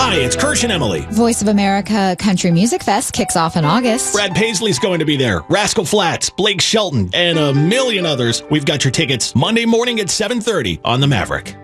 Hi, it's Kirsch and Emily. Voice of America Country Music Fest kicks off in August. Brad Paisley's going to be there. Rascal Flatts, Blake Shelton, and a million others. We've got your tickets Monday morning at 7:30 on The Maverick.